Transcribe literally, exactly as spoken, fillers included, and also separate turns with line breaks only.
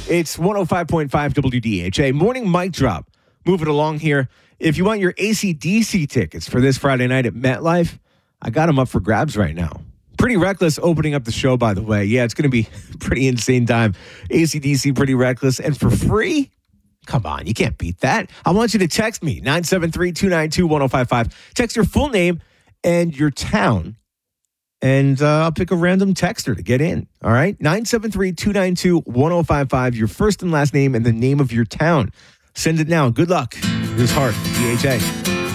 It's one oh five point five W D H A. Morning mic drop. Move it along here. If you want your A C D C tickets for this Friday night at MetLife, I got them up for grabs right now. Pretty Reckless opening up the show, by the way. Yeah, it's going to be a pretty insane time. A C D C, Pretty Reckless. And for free? Come on, you can't beat that. I want you to text me, nine seven three, two nine two, one oh five five. Text your full name and your town. And uh, I'll pick a random texter to get in. All right? nine seven three, two nine two, one oh five five. Your first and last name and the name of your town. Send it now. Good luck. Here's Hart, D H A.